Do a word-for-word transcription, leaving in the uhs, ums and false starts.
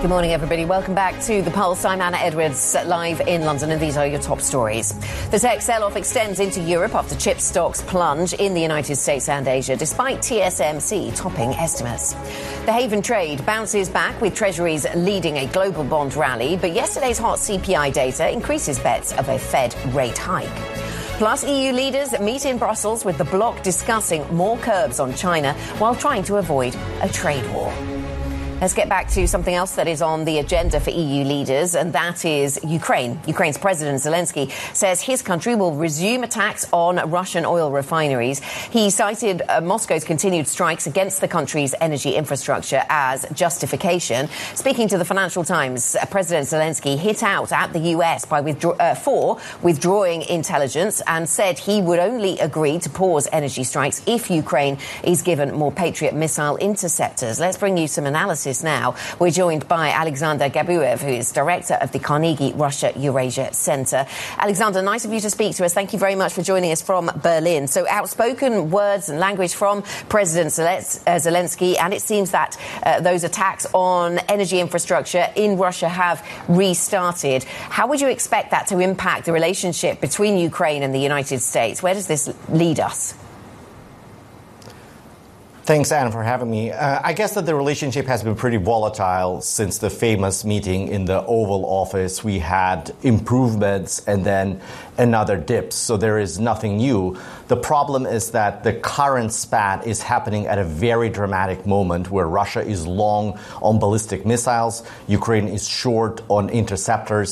Good morning, everybody. Welcome back to The Pulse. I'm Anna Edwards, live in London, and these are your top stories. The tech sell-off extends into Europe after chip stocks plunge in the United States and Asia, despite T S M C topping estimates. The Haven trade bounces back, with Treasuries leading a global bond rally, but yesterday's hot C P I data increases bets of a Fed rate hike. Plus, E U leaders meet in Brussels, with the bloc discussing more curbs on China while trying to avoid a trade war. Let's get back to something else that is on the agenda for E U leaders, and that is Ukraine. Ukraine's President Zelensky says his country will resume attacks on Russian oil refineries. He cited uh, Moscow's continued strikes against the country's energy infrastructure as justification. Speaking to the Financial Times, uh, President Zelensky hit out at the U S by withdraw- uh, for withdrawing intelligence and said he would only agree to pause energy strikes if Ukraine is given more Patriot missile interceptors. Let's bring you some analysis now. We're joined by Alexander Gabuev, who is director of the Carnegie Russia Eurasia Center. Alexander, nice of you to speak to us. Thank you very much for joining us from Berlin. So outspoken words and language from President Zelensky, and it seems that uh, those attacks on energy infrastructure in Russia have restarted. How would you expect that to impact the relationship between Ukraine and the United States? Where does this lead us? Thanks, Anna, for having me. Uh, I guess that the relationship has been pretty volatile since the famous meeting in the Oval Office. We had improvements and then another dip, so there is nothing new. The problem is that the current spat is happening at a very dramatic moment where Russia is long on ballistic missiles, Ukraine is short on interceptors,